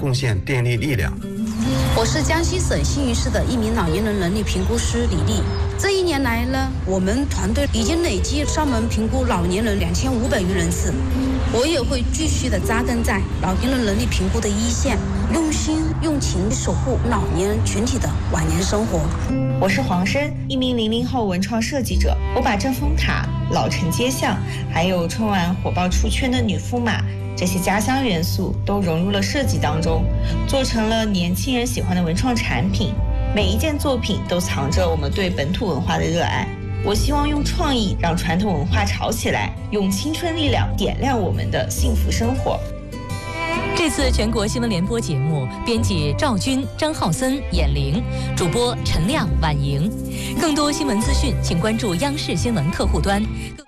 贡献电力力量。 我是江西省新余市的一名老年人能力评估师李丽。这1年来呢，我们团队已经累计上门评估老年人2500余人次。我也会继续的扎根在老年人能力评估的一线，用心用情守护老年群体的晚年生活。 我是黄生，一名00后文创设计者。我把正风塔、老城街巷，还有春晚火爆出圈的女驸马这些家乡元素都融入了设计当中，做成了年轻人喜欢的文创产品。每一件作品都藏着我们对本土文化的热爱。我希望用创意让传统文化炒起来，用青春力量点亮我们的幸福生活。 这次全国新闻联播节目，编辑赵军、张浩森、闫玲，主播陈亮、婉莹。更多新闻资讯，请关注央视新闻客户端。